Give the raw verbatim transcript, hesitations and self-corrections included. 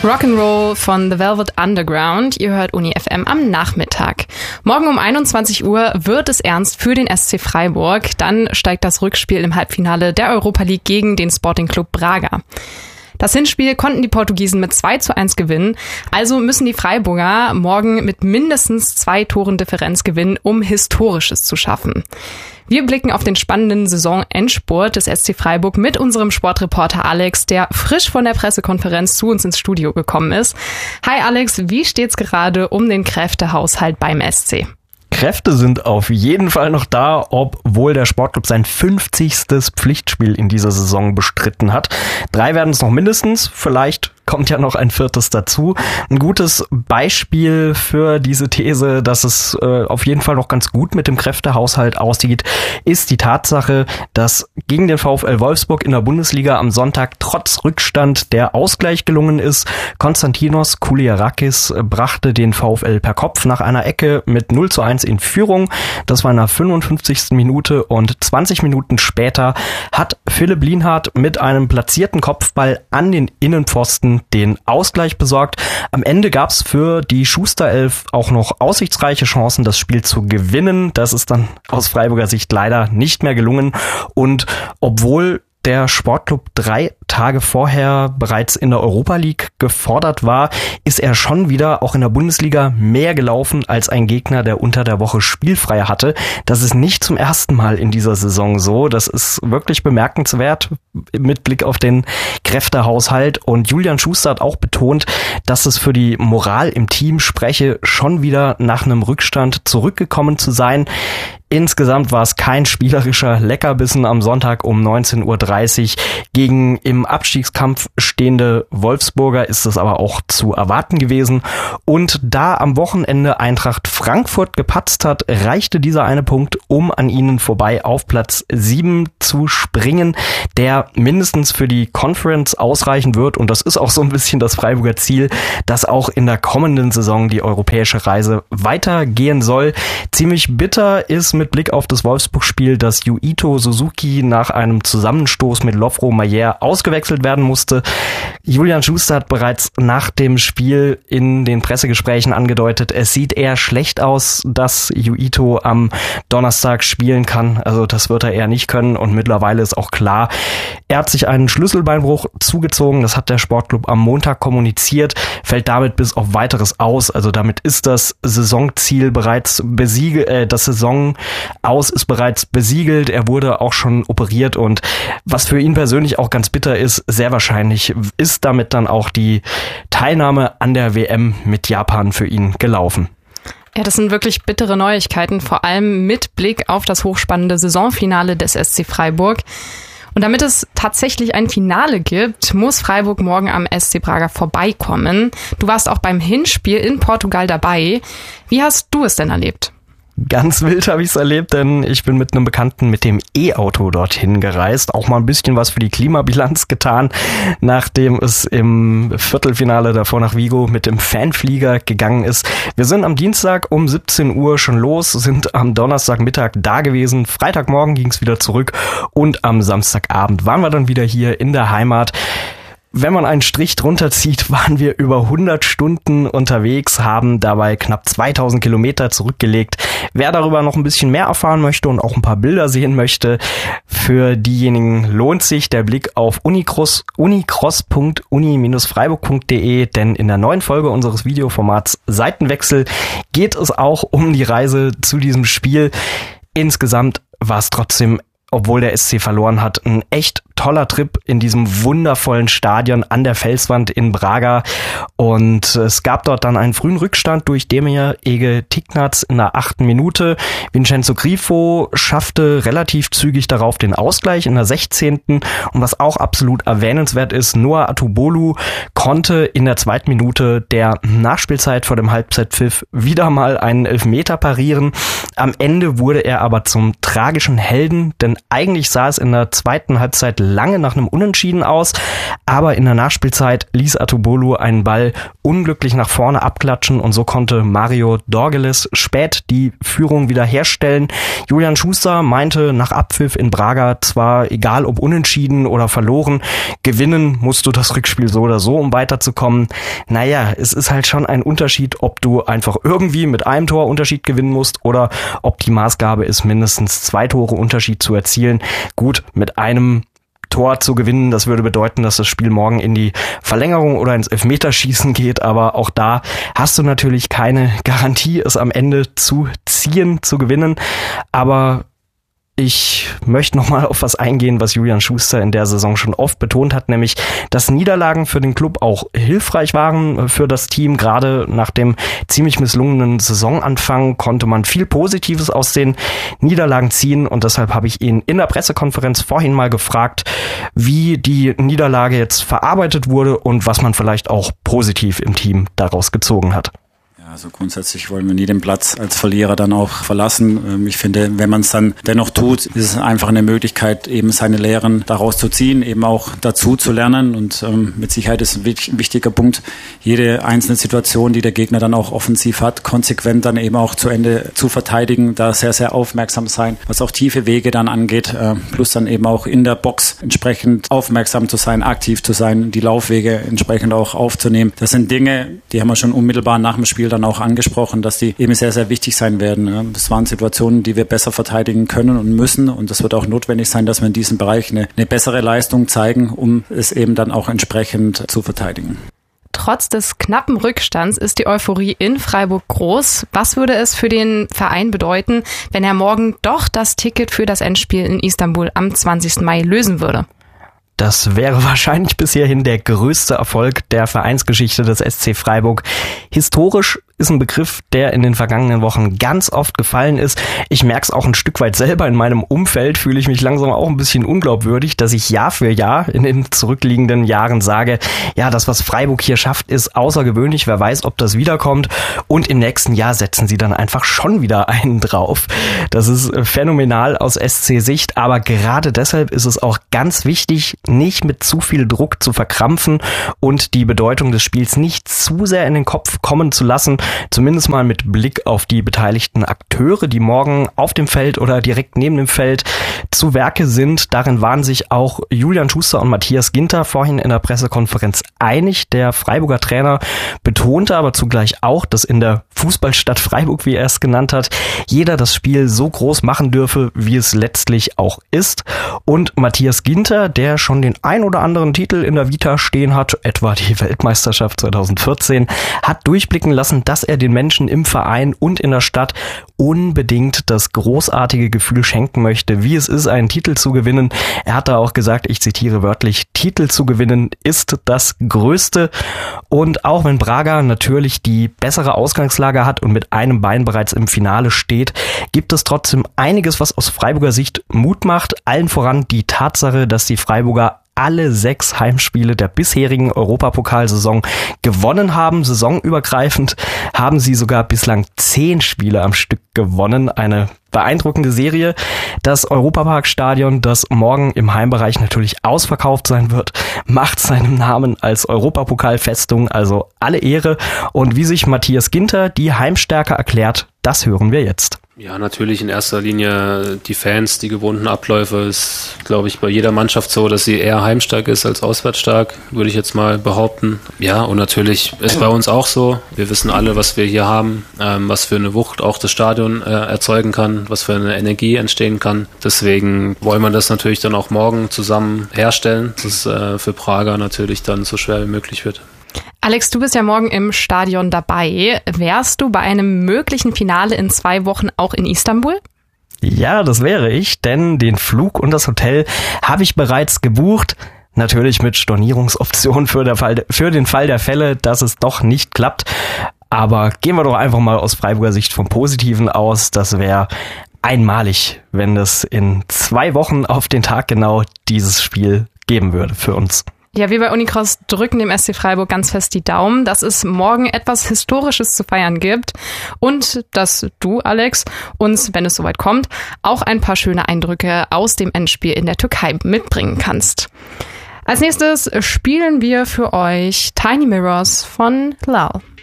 Rock'n'Roll von The Velvet Underground. Ihr hört Uni F M am Nachmittag. Morgen um einundzwanzig Uhr wird es ernst für den S C Freiburg. Dann steigt das Rückspiel im Halbfinale der Europa League gegen den Sporting Club Braga. Das Hinspiel konnten die Portugiesen mit zwei zu eins gewinnen. Also müssen die Freiburger morgen mit mindestens zwei Toren Differenz gewinnen, um Historisches zu schaffen. Wir blicken auf den spannenden Saisonendspurt des S C Freiburg mit unserem Sportreporter Alex, der frisch von der Pressekonferenz zu uns ins Studio gekommen ist. Hi Alex, wie steht's gerade um den Kräftehaushalt beim S C? Kräfte sind auf jeden Fall noch da, obwohl der Sportclub sein fünfzigstes Pflichtspiel in dieser Saison bestritten hat. Drei werden es noch mindestens, vielleicht kommt ja noch ein viertes dazu. Ein gutes Beispiel für diese These, dass es äh, auf jeden Fall noch ganz gut mit dem Kräftehaushalt aussieht, ist die Tatsache, dass gegen den VfL Wolfsburg in der Bundesliga am Sonntag trotz Rückstand der Ausgleich gelungen ist. Konstantinos Kouliarakis brachte den VfL per Kopf nach einer Ecke mit null zu eins in Führung. Das war in der fünfundfünfzigsten Minute und zwanzig Minuten später hat Philipp Lienhardt mit einem platzierten Kopfball an den Innenpfosten den Ausgleich besorgt. Am Ende gab es für die Schusterelf auch noch aussichtsreiche Chancen, das Spiel zu gewinnen. Das ist dann aus Freiburger Sicht leider nicht mehr gelungen. Und obwohl der Sportclub drei Tage vorher bereits in der Europa League gefordert war, ist er schon wieder auch in der Bundesliga mehr gelaufen als ein Gegner, der unter der Woche spielfrei hatte. Das ist nicht zum ersten Mal in dieser Saison so. Das ist wirklich bemerkenswert mit Blick auf den Kräftehaushalt. Und Julian Schuster hat auch betont, dass es für die Moral im Team spreche, schon wieder nach einem Rückstand zurückgekommen zu sein. Insgesamt war es kein spielerischer Leckerbissen am Sonntag um neunzehn Uhr dreißig. Gegen im Abstiegskampf stehende Wolfsburger ist es aber auch zu erwarten gewesen. Und da am Wochenende Eintracht Frankfurt gepatzt hat, reichte dieser eine Punkt, um an ihnen vorbei auf Platz sieben zu springen, der mindestens für die Conference ausreichen wird. Und das ist auch so ein bisschen das Freiburger Ziel, dass auch in der kommenden Saison die europäische Reise weitergehen soll. Ziemlich bitter ist mit Blick auf das Wolfsburg-Spiel, dass Yuito Suzuki nach einem Zusammenstoß mit Lovro Mayer ausgewechselt werden musste. Julian Schuster hat bereits nach dem Spiel in den Pressegesprächen angedeutet, es sieht eher schlecht aus, dass Yuito am Donnerstag spielen kann. Also das wird er eher nicht können und mittlerweile ist auch klar, er hat sich einen Schlüsselbeinbruch zugezogen. Das hat der Sportclub am Montag kommuniziert, fällt damit bis auf Weiteres aus. Also damit ist das Saisonziel bereits besiegelt, äh, das Saison aus ist bereits besiegelt. Er wurde auch schon operiert und was für ihn persönlich auch ganz bitter ist, sehr wahrscheinlich ist damit dann auch die Teilnahme an der W M mit Japan für ihn gelaufen. Ja, das sind wirklich bittere Neuigkeiten, vor allem mit Blick auf das hochspannende Saisonfinale des S C Freiburg. Und damit es tatsächlich ein Finale gibt, muss Freiburg morgen am S C Braga vorbeikommen. Du warst auch beim Hinspiel in Portugal dabei. Wie hast du es denn erlebt? Ganz wild habe ich es erlebt, denn ich bin mit einem Bekannten mit dem E-Auto dorthin gereist. Auch mal ein bisschen was für die Klimabilanz getan, nachdem es im Viertelfinale davor nach Vigo mit dem Fanflieger gegangen ist. Wir sind am Dienstag um siebzehn Uhr schon los, sind am Donnerstagmittag da gewesen. Freitagmorgen ging es wieder zurück und am Samstagabend waren wir dann wieder hier in der Heimat. Wenn man einen Strich drunter zieht, waren wir über hundert Stunden unterwegs, haben dabei knapp zweitausend Kilometer zurückgelegt. Wer darüber noch ein bisschen mehr erfahren möchte und auch ein paar Bilder sehen möchte, für diejenigen lohnt sich der Blick auf unicross, unicross punkt uni Bindestrich freiburg punkt de, denn in der neuen Folge unseres Videoformats Seitenwechsel geht es auch um die Reise zu diesem Spiel. Insgesamt war es trotzdem, obwohl der S C verloren hat, ein echt toller Trip in diesem wundervollen Stadion an der Felswand in Braga. Und es gab dort dann einen frühen Rückstand durch Demir Ege Tignaz in der achten Minute. Vincenzo Grifo schaffte relativ zügig darauf den Ausgleich in der sechzehnten Und was auch absolut erwähnenswert ist, Noah Atubolu konnte in der zweiten Minute der Nachspielzeit vor dem Halbzeitpfiff wieder mal einen Elfmeter parieren. Am Ende wurde er aber zum tragischen Helden, denn denn eigentlich sah es in der zweiten Halbzeit lange nach einem Unentschieden aus, aber in der Nachspielzeit ließ Atubolu einen Ball unglücklich nach vorne abklatschen und so konnte Mario Dorgeles spät die Führung wieder herstellen. Julian Schuster meinte nach Abpfiff in Braga zwar, egal ob unentschieden oder verloren, gewinnen musst du das Rückspiel so oder so, um weiterzukommen. Naja, es ist halt schon ein Unterschied, ob du einfach irgendwie mit einem Tor Unterschied gewinnen musst oder ob die Maßgabe ist, mindestens zwei Tore Unterschied zu erzielen. Gut, mit einem Tor zu gewinnen, das würde bedeuten, dass das Spiel morgen in die Verlängerung oder ins Elfmeterschießen geht, aber auch da hast du natürlich keine Garantie, es am Ende zu ziehen, zu gewinnen, aber ich möchte nochmal auf was eingehen, was Julian Schuster in der Saison schon oft betont hat, nämlich, dass Niederlagen für den Club auch hilfreich waren für das Team. Gerade nach dem ziemlich misslungenen Saisonanfang konnte man viel Positives aus den Niederlagen ziehen und deshalb habe ich ihn in der Pressekonferenz vorhin mal gefragt, wie die Niederlage jetzt verarbeitet wurde und was man vielleicht auch positiv im Team daraus gezogen hat. Also grundsätzlich wollen wir nie den Platz als Verlierer dann auch verlassen. Ich finde, wenn man es dann dennoch tut, ist es einfach eine Möglichkeit, eben seine Lehren daraus zu ziehen, eben auch dazu zu lernen. Und ähm, mit Sicherheit ist ein wichtiger Punkt, jede einzelne Situation, die der Gegner dann auch offensiv hat, konsequent dann eben auch zu Ende zu verteidigen, da sehr, sehr aufmerksam sein, was auch tiefe Wege dann angeht, äh, plus dann eben auch in der Box entsprechend aufmerksam zu sein, aktiv zu sein, die Laufwege entsprechend auch aufzunehmen. Das sind Dinge, die haben wir schon unmittelbar nach dem Spiel dann auch angesprochen, dass die eben sehr, sehr wichtig sein werden. Das waren Situationen, die wir besser verteidigen können und müssen und das wird auch notwendig sein, dass wir in diesem Bereich eine, eine bessere Leistung zeigen, um es eben dann auch entsprechend zu verteidigen. Trotz des knappen Rückstands ist die Euphorie in Freiburg groß. Was würde es für den Verein bedeuten, wenn er morgen doch das Ticket für das Endspiel in Istanbul am zwanzigsten Mai lösen würde? Das wäre wahrscheinlich bis hierhin der größte Erfolg der Vereinsgeschichte des S C Freiburg. Historisch ist ein Begriff, der in den vergangenen Wochen ganz oft gefallen ist. Ich merke es auch ein Stück weit selber in meinem Umfeld, fühle ich mich langsam auch ein bisschen unglaubwürdig, dass ich Jahr für Jahr in den zurückliegenden Jahren sage, ja, das, was Freiburg hier schafft, ist außergewöhnlich, wer weiß, ob das wiederkommt. Und im nächsten Jahr setzen sie dann einfach schon wieder einen drauf. Das ist phänomenal aus S C-Sicht, aber gerade deshalb ist es auch ganz wichtig, nicht mit zu viel Druck zu verkrampfen und die Bedeutung des Spiels nicht zu sehr in den Kopf kommen zu lassen, zumindest mal mit Blick auf die beteiligten Akteure, die morgen auf dem Feld oder direkt neben dem Feld zu Werke sind. Darin waren sich auch Julian Schuster und Matthias Ginter vorhin in der Pressekonferenz einig. Der Freiburger Trainer betonte aber zugleich auch, dass in der Fußballstadt Freiburg, wie er es genannt hat, jeder das Spiel so groß machen dürfe, wie es letztlich auch ist. Und Matthias Ginter, der schon den ein oder anderen Titel in der Vita stehen hat, etwa die Weltmeisterschaft zweitausendvierzehn, hat durchblicken lassen, dass er den Menschen im Verein und in der Stadt unbedingt das großartige Gefühl schenken möchte, wie es ist, einen Titel zu gewinnen. Er hat da auch gesagt, ich zitiere wörtlich, Titel zu gewinnen ist das Größte. Und auch wenn Braga natürlich die bessere Ausgangslage hat und mit einem Bein bereits im Finale steht, gibt es trotzdem einiges, was aus Freiburger Sicht Mut macht. Allen voran die Tatsache, dass die Freiburger alle sechs Heimspiele der bisherigen Europapokalsaison gewonnen haben. Saisonübergreifend haben sie sogar bislang zehn Spiele am Stück gewonnen. Eine beeindruckende Serie. Das Europaparkstadion, das morgen im Heimbereich natürlich ausverkauft sein wird, macht seinem Namen als Europapokalfestung also alle Ehre. Und wie sich Matthias Ginter die Heimstärke erklärt, das hören wir jetzt. Ja, natürlich in erster Linie die Fans, die gewohnten Abläufe. Ist, glaube ich, bei jeder Mannschaft so, dass sie eher heimstark ist als auswärtsstark, würde ich jetzt mal behaupten. Ja, und natürlich ist bei uns auch so. Wir wissen alle, was wir hier haben, ähm, was für eine Wucht auch das Stadion äh, erzeugen kann, was für eine Energie entstehen kann. Deswegen wollen wir das natürlich dann auch morgen zusammen herstellen, dass es äh, für Prager natürlich dann so schwer wie möglich wird. Alex, du bist ja morgen im Stadion dabei. Wärst du bei einem möglichen Finale in zwei Wochen auch in Istanbul? Ja, das wäre ich, denn den Flug und das Hotel habe ich bereits gebucht. Natürlich mit Stornierungsoption für, der Fall, für den Fall der Fälle, dass es doch nicht klappt. Aber gehen wir doch einfach mal aus Freiburger Sicht vom Positiven aus. Das wäre einmalig, wenn es in zwei Wochen auf den Tag genau dieses Spiel geben würde für uns. Ja, wir bei Unicross drücken dem S C Freiburg ganz fest die Daumen, dass es morgen etwas Historisches zu feiern gibt und dass du, Alex, uns, wenn es soweit kommt, auch ein paar schöne Eindrücke aus dem Endspiel in der Türkei mitbringen kannst. Als nächstes spielen wir für euch Tiny Mirrors von Lal.